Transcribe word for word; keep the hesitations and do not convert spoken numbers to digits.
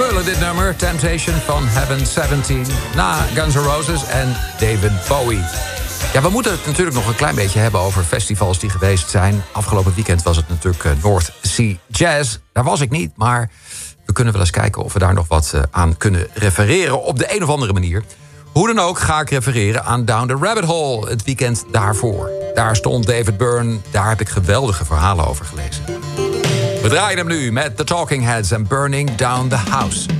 smullen dit nummer. Temptation van Heaven zeventien. Na Guns N' Roses en David Bowie. Ja, we moeten het natuurlijk nog een klein beetje hebben over festivals die geweest zijn. Afgelopen weekend was het natuurlijk uh, North Sea Jazz. Daar was ik niet, maar we kunnen wel eens kijken of we daar nog wat uh, aan kunnen refereren op de een of andere manier. Hoe dan ook ga ik refereren aan Down the Rabbit Hole, het weekend daarvoor. Daar stond David Byrne, daar heb ik geweldige verhalen over gelezen. We draaien hem nu met The Talking Heads en Burning Down the House.